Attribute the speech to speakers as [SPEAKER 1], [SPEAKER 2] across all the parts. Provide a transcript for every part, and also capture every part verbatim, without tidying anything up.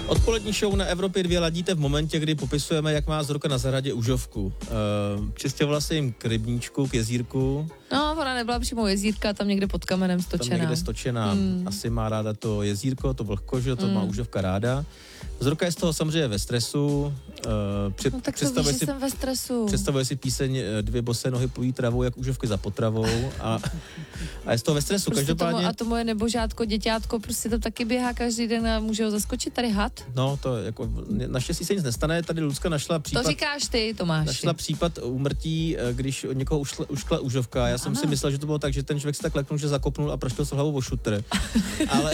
[SPEAKER 1] Odpolední show na Evropě dvě ladíte v momentě, kdy popisujeme, jak má Zorka na zahradě užovku. Uh, Přistěhovala se jim k rybníčku, k jezírku.
[SPEAKER 2] No, ona nebyla přímo jezírka, tam někde pod kamenem stočená.
[SPEAKER 1] Tam někde stočená. Hmm. Asi má ráda to jezírko, to vlhko, že to hmm. má užovka ráda. Zorka je z toho samozřejmě ve stresu. Uh, před,
[SPEAKER 2] no tak to víš, že si, jsem ve stresu.
[SPEAKER 1] Představuje si píseň Dvě bosé nohy plují travou, jak užovky za potravou. A, a je z toho ve stresu.
[SPEAKER 2] Prostě
[SPEAKER 1] Každopádně...
[SPEAKER 2] tomu, a to moje nebožátko, děťátko, prostě to taky běhá každý den a může ho zaskočit tady had.
[SPEAKER 1] No, to jako, naštěstí se nic nestane. Tady Lucka našla případ...
[SPEAKER 2] To říkáš ty, Tomáši.
[SPEAKER 1] Našla případ úmrtí, když od někoho ušla, uškla užovka. Já jsem Aha. si myslel, že to bylo tak, že ten člověk se tak leknul, že zakopnul a prošel se hlavou o šutr. ale,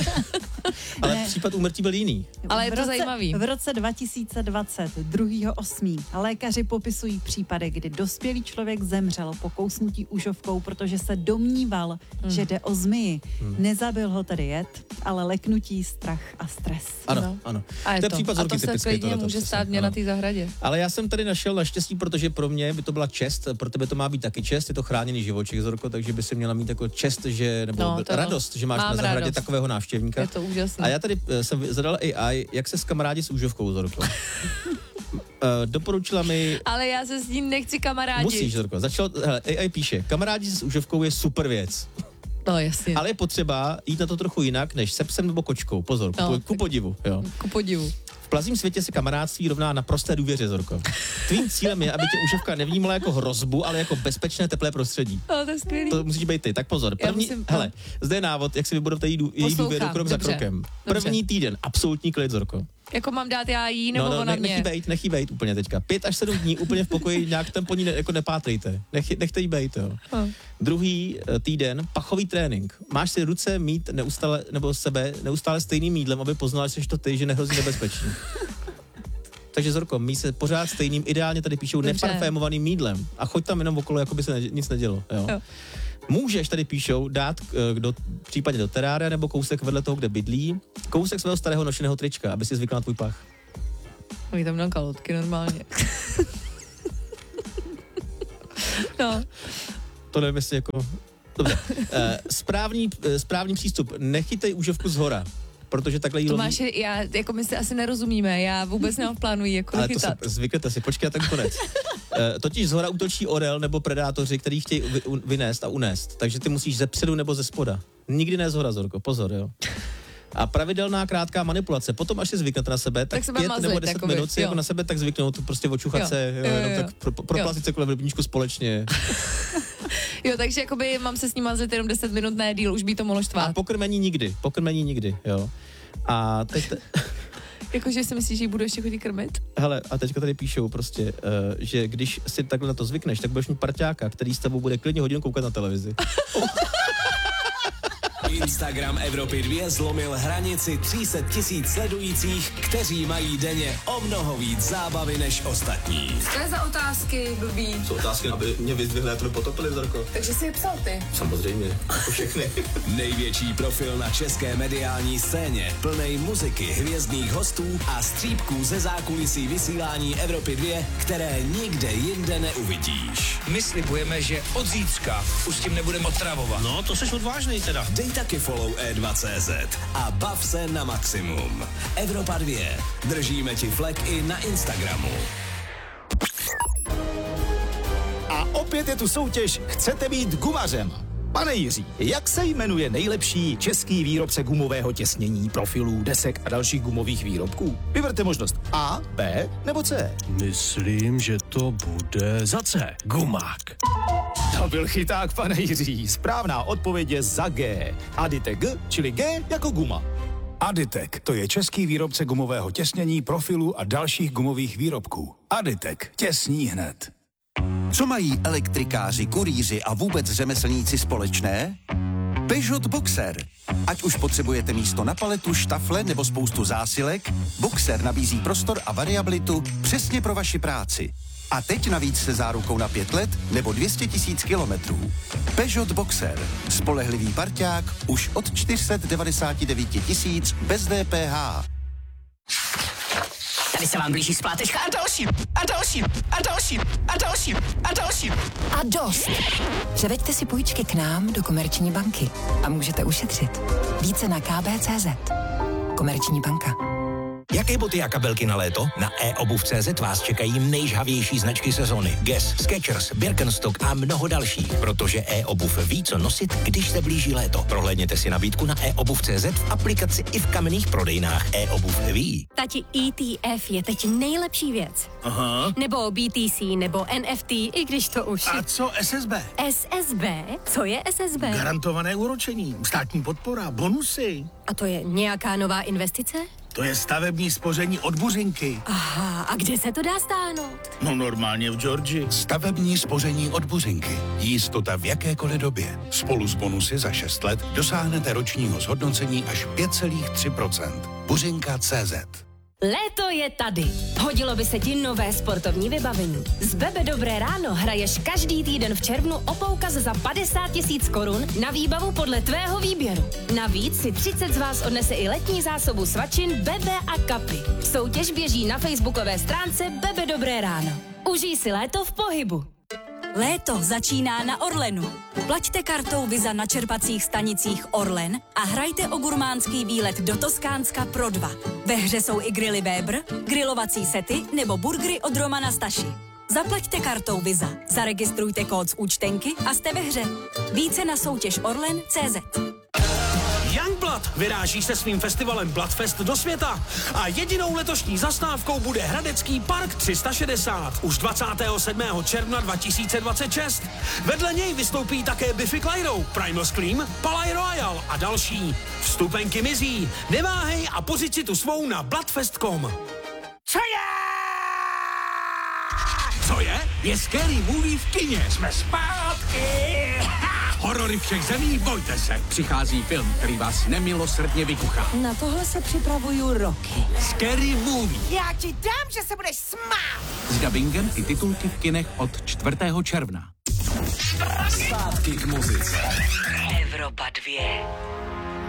[SPEAKER 1] ale případ úmrtí byl jiný.
[SPEAKER 2] Ale je to
[SPEAKER 3] roce,
[SPEAKER 2] zajímavý.
[SPEAKER 3] V roce dva tisíce dvacet, druhého osmého lékaři popisují případy, kdy dospělý člověk zemřel po kousnutí užovkou, protože se domníval, hmm. že jde o zmiji. Hmm. Nezabil ho tedy jed, ale leknutí, strach a stres.
[SPEAKER 1] Ano,
[SPEAKER 2] no.
[SPEAKER 1] ano.
[SPEAKER 2] A je
[SPEAKER 1] to je
[SPEAKER 2] to.
[SPEAKER 1] případ
[SPEAKER 2] a to se klidně může stát mě ano. na té zahradě.
[SPEAKER 1] Ale já jsem tady našel naštěstí, protože pro mě by to byla čest, pro tebe to má být taky čest, je to chráněný živočich, Zorko, takže by si měla mít jako čest, že, nebo no, radost, že máš Mám na zahradě radost. Takového návštěvníka.
[SPEAKER 2] Je to úžasné.
[SPEAKER 1] A já tady jsem zadal A I, jak se skamarádi s užovkou, Zorko. Uh, doporučila mi...
[SPEAKER 2] Ale já se s ním nechci kamarádit.
[SPEAKER 1] Musíš, Zorko. Začal, hele, A I píše, kamarádi s užovkou je super věc.
[SPEAKER 2] No, jasně.
[SPEAKER 1] Ale je potřeba jít na to trochu jinak, než se psem nebo kočkou. Pozor, no, ku, ku podivu. Jo.
[SPEAKER 2] Ku podivu.
[SPEAKER 1] V plazím světě se kamarádství rovná na prosté důvěře, Zorko. Tvým cílem je, aby tě užovka nevnímala jako hrozbu, ale jako bezpečné, teplé prostředí.
[SPEAKER 2] No, to je skvělý.
[SPEAKER 1] To musíš být ty. Tak pozor. První,
[SPEAKER 2] musím,
[SPEAKER 1] hele, zde je návod, jak si vybudovat její, její důvěru krok za krokem. První týden, absolutní klid, Zorko.
[SPEAKER 2] Jako mám dát já jí, nebo
[SPEAKER 1] no, no,
[SPEAKER 2] ona
[SPEAKER 1] ne,
[SPEAKER 2] mě?
[SPEAKER 1] Nechý bejt, nechý bejt úplně teďka. Pět až sedm dní úplně v pokoji, nějak tam po ní ne, jako nepátrejte. Nech, nechte jí bejt, jo. Oh. Druhý týden, pachový trénink. Máš si ruce mít neustále, nebo sebe neustále stejným mídlem, aby poznala, že jsi to ty, že nehrozí nebezpečí. Takže Zorko, mí se pořád stejným, ideálně tady píšou Dobře. neparfémovaným mídlem. A choď tam jenom okolo, jako by se ne, nic nedělo, jo. jo. Můžeš, tady píšou, dát do, případně do terária nebo kousek vedle toho, kde bydlí, kousek svého starého nošeného trička, aby si zvykla na tvůj pach.
[SPEAKER 2] Oni tam na kalotky normálně. No.
[SPEAKER 1] To nevím, jestli jako... Dobře. E, správný, správný přístup. Nechytej užovku zhora. Protože takhle jí
[SPEAKER 2] Tomáš, loví... já, jako my si asi nerozumíme, já vůbec nemám v plánu jí jako
[SPEAKER 1] Ale
[SPEAKER 2] nechytat.
[SPEAKER 1] to si, zvykněte si, počkej ten konec. e, totiž zhora útočí orel nebo predátoři, který chtějí vy, vynést a unést, takže ty musíš ze předu nebo ze spoda. Nikdy ne zhora, Zorko, pozor, jo. A pravidelná krátká manipulace. Potom, až si zvyknete na sebe, tak, tak pět mazlit, nebo deset takový, minut si jako na sebe tak zvyknout, prostě očuchat jo, se, jo, jo, jenom jo. tak pro, proplatit se kolem rybníčku společně.
[SPEAKER 2] Jo, takže jakoby mám se s ním mazlit jenom deset minut, ne díl, už by to mohlo štvát.
[SPEAKER 1] A pokrmení nikdy, pokrmení nikdy, jo. A teď... Te...
[SPEAKER 2] Jakože si myslíš, že ji budu ještě chodit krmit?
[SPEAKER 1] Hele, a teďka tady píšou prostě, uh, že když si takhle na to zvykneš, tak budeš mít parťáka, který s tebou bude klidně hodinu koukat na televizi.
[SPEAKER 4] Instagram Evropy dva zlomil hranici tři sta tisíc sledujících, kteří mají denně o mnoho víc zábavy než ostatní.
[SPEAKER 2] Co je za otázky, blbý?
[SPEAKER 1] Jsou otázky, aby mě vyzdvihli a to potopili, Zorko.
[SPEAKER 2] Takže jsi je psal ty?
[SPEAKER 1] Samozřejmě, jako všechny.
[SPEAKER 4] Největší profil na české mediální scéně, plnej muziky, hvězdných hostů a střípků ze zákulisí vysílání Evropy dva, které nikde jinde neuvidíš.
[SPEAKER 5] My slibujeme, že od zítřka už s tím nebudeme otravovat.
[SPEAKER 6] No, to seš odvážnej teda.
[SPEAKER 4] Dej taky follow E dva tečka cé zet a bav se na maximum. Evropa dva. Držíme ti flek i na Instagramu.
[SPEAKER 7] A opět je tu soutěž Chcete být gumařem? Pane Jiří, jak se jmenuje nejlepší český výrobce gumového těsnění, profilů, desek a dalších gumových výrobků? Vyberte možnost A, B nebo C.
[SPEAKER 6] Myslím, že to bude za C. Gumák.
[SPEAKER 7] To byl chyták, pane Jiří. Správná odpověď je za G. Aditek G, čili G jako guma.
[SPEAKER 8] Aditek, to je český výrobce gumového těsnění, profilů a dalších gumových výrobků. Aditek, těsní hned.
[SPEAKER 9] Co mají elektrikáři, kurýři a vůbec řemeslníci společné? Peugeot Boxer. Ať už potřebujete místo na paletu, štafle nebo spoustu zásilek, Boxer nabízí prostor a variabilitu přesně pro vaši práci. A teď navíc se zárukou na pět let nebo dvě stě tisíc kilometrů. Peugeot Boxer. Spolehlivý parťák už od čtyři sta devadesát devět tisíc bez D P H.
[SPEAKER 10] Tady se vám blíží splátečka a další, a další, a další, a další, a další.
[SPEAKER 11] A dost. Převeďte si půjčky k nám do Komerční banky a můžete ušetřit. Více na k b tečka cé zet. Komerční banka.
[SPEAKER 5] Jaké boty a kabelky na léto? Na e obuv tečka cé zet vás čekají nejžhavější značky sezóny. Guess, Skechers, Birkenstock a mnoho dalších. Protože e-obuv ví, co nosit, když se blíží léto. Prohlédněte si nabídku na e obuv tečka cé zet v aplikaci i v kamenných prodejnách. E-obuv ví.
[SPEAKER 12] Tati, E T F je teď nejlepší věc.
[SPEAKER 6] Aha.
[SPEAKER 12] Nebo B T C, nebo N F T, i když to už...
[SPEAKER 6] A co S S B?
[SPEAKER 12] S S B? Co je S S B?
[SPEAKER 6] Garantované úročení, státní podpora, bonusy.
[SPEAKER 12] A to je nějaká nová investice?
[SPEAKER 6] To je stavební spoření od Buřinky.
[SPEAKER 12] Aha, a kde se to dá stáhnout?
[SPEAKER 6] No normálně v Georgii.
[SPEAKER 13] Stavební spoření od Buřinky. Jistota v jakékoliv době. Spolu s bonusy za šest let dosáhnete ročního zhodnocení až pět celá tři procenta. Buřinka tečka cé zet.
[SPEAKER 14] Léto je tady. Hodilo by se ti nové sportovní vybavení. Z Bebe Dobré ráno hraješ každý týden v červnu o poukaz za padesát tisíc korun na výbavu podle tvého výběru. Navíc si třicet z vás odnese i letní zásobu svačin Bebe a kapy. Soutěž běží na facebookové stránce Bebe Dobré ráno. Užij si léto v pohybu.
[SPEAKER 15] Léto začíná na Orlenu. Plaťte kartou Visa na čerpacích stanicích Orlen a hrajte o gurmánský výlet do Toskánska pro dva. Ve hře jsou i grily Weber, grilovací sety nebo burgery od Romana Staši. Zaplaťte kartou Visa, zaregistrujte kód z účtenky a jste ve hře. Více na soutěž Orlen tečka cé zet.
[SPEAKER 6] Youngblood vyráží se svým festivalem Bloodfest do světa a jedinou letošní zastávkou bude Hradecký park tři sta šedesát už dvacátého sedmého června dva tisíce dvacet šest. Vedle něj vystoupí také Biffy Clyro, Primal Scream, Palais Royal a další. Vstupenky mizí. Neváhej a pořiď si tu svou na bloodfest tečka com.
[SPEAKER 5] Co je? Co je? Je Scary Movie v kině. Jsme zpátky. Horory všech zemí, bojte se. Přichází film, který vás nemilosrdně vykuchá.
[SPEAKER 15] Na tohle se připravuju roky.
[SPEAKER 5] Scary Movie.
[SPEAKER 10] Já ti dám, že se budeš smát.
[SPEAKER 5] S dabingem i titulky v kinech od čtvrtého června.
[SPEAKER 4] Zpátky k muzice.
[SPEAKER 11] Evropa dvě.